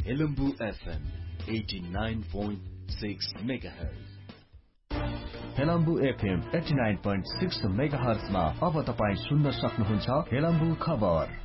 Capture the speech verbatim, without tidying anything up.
Helambu FM eighty nine point six megahertz. Helambu FM eighty nine point six megahertz मा अब तपाई सुन्न सक्नुहुन्छ हेलम्बु खबर।